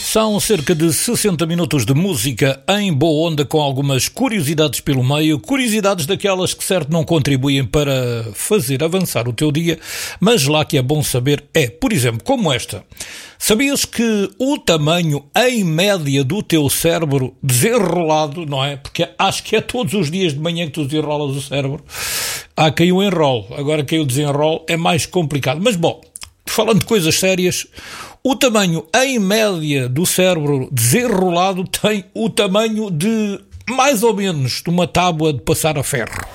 São cerca de 60 minutos de música em boa onda, com algumas curiosidades pelo meio, curiosidades daquelas que certo não contribuem para fazer avançar o teu dia, mas lá que é bom saber é, por exemplo, como esta. Sabias que o tamanho em média do teu cérebro desenrolado, não é? Porque acho que é todos os dias de manhã que tu desenrolas o cérebro. Há quem o enrole, agora quem o desenrola é mais complicado. Mas bom, falando de coisas sérias, o tamanho em média do cérebro desenrolado tem o tamanho de mais ou menos de uma tábua de passar a ferro.